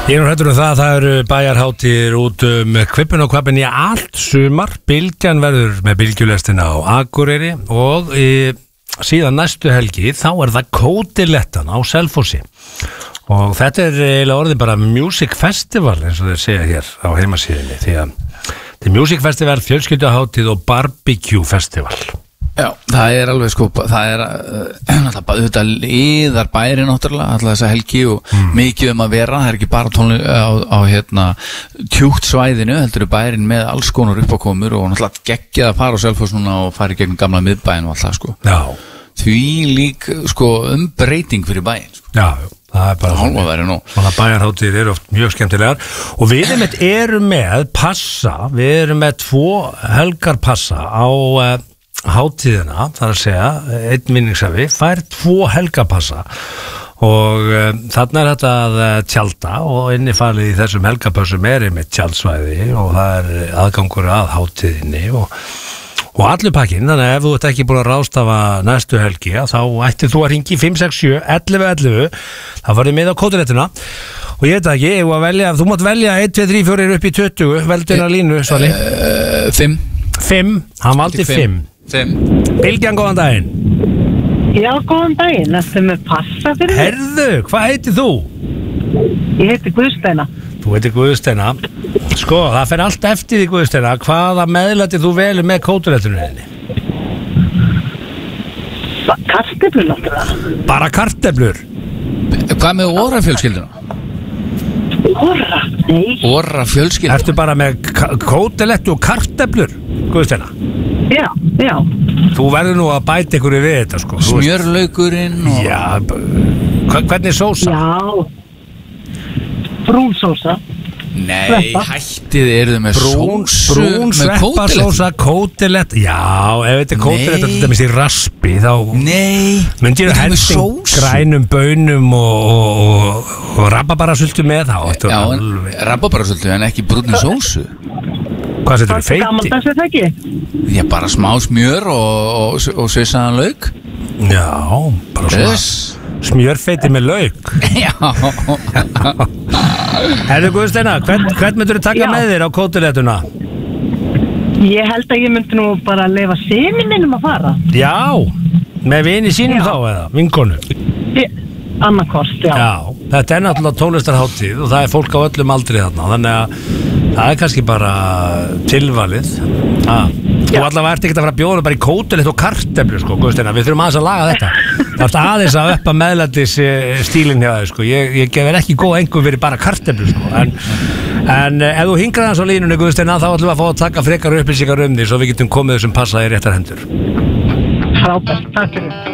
Ég hrættur það eru bæjarhátíðir út Hvippinn og Hvappinn í allt sumar. Bylgjan verður með bylgjulestina á Akureyri og síðan næstu helgi þá það Kótilettan á Selfossi. Og þetta eiginlega orðið bara Music Festival eins og þeir segja hér á heimasíðinni því að þetta Music Festival, fjölskylduhátíð og barbecue festival. Já, það alveg sko, það auðvitað liðar bæri náttúrulega, alltaf þessa helgi og mikið að vera, það ekki bara tónleika á tjúkt svæðinu, heldur bærin með alls konar uppákomur og náttúrulega geggjað að fara á Selfoss núna og fara í gegnum gamla miðbæinn og alltaf sko. Já. Því lík sko breyting fyrir bæinn sko. Já, það bara hálfaværi nú. Þannig að bæjarhátíðir eru oft mjög skemmtilegar og við erum með passa, við erum með 2 helgar passa á hátíðina, þar að segja einn minningshafi, fær 2 helgapassa og þarna þetta að tjalda og innifalið í þessum helgapössum með tjaldsvæði og það aðgangur að hátíðinni og allur pakkin, þannig að ef þú ert ekki búin að ráðstafa næstu helgi þá ættir þú að ringi 567 1111 þá farið með á Kótilettuna og ég veit ekki, þú mátt velja 1, 2, 3, 4 upp í 20 velduna línu, Svali 5, hann valdi 5 Bylgjan, góðan daginn. Já, góðan daginn, þetta með passa fyrir mig. Herðu, hvað heitir þú? Ég heiti Guðsteina. Þú heitir Guðsteina. Sko, það fer allt eftir því Guðsteina. Hvaða meðlæti þú velur með Kótilettunni? Kartöflur náttúrulega. Bara kartöflur? Hvað með orrafjölskylduna? Orra? Nei. Orrafjölskylduna? Ertu bara með Kótilettu og kartöflur, Guðsteina? Já. Þú verður nú að bæta ykkur við þetta sko. Smjörlaukurinn og... Já, hvernig sósa? Já, brúnsósa. Nei, hættið eruðu með sósu með sveppasósa, Kótilett. Já, ef þetta Kótilett þetta með sér raspi þá myndir þú helst grænum baunum og rabarbarasultu með þá. Já, rabarbarasultu en ekki brúnni sósu. Hvað setur þú, feiti? Gamaldags þetta ekki? Já, bara smá smjör og sausaðan lauk. Já, bara svona smjörfeiti með lauk. Já. Herðu Guðsteina, hvern myndur þú taka með þér á Kótilettuna? Ég held að ég myndi nú bara leyfa syninum að fara. Já, með vini sínum þá eða, vinkonu? Annarkost, já. Já, þetta náttúrulega tónlistarhátíð og það fólk á öllum aldri þarna, þannig að það kannski bara tilvalið. Þú allavega ert ekkert að fara að bjóða bara í Kótilett og kartöflur sko, Guðsteina, við þurfum aðeins að laga þetta. Það ert aðeins að uppa meðlætis stílinn hjá þau sko, ég gefur ekki góð einhver fyrir bara kartöflur sko, en ef þú hingrar hans á línunni Guðsteina þá ætlum við að fá að taka frekar upplýsingar því svo við getum komið þessum passa í réttar hendur. Frábært, takk fyrir.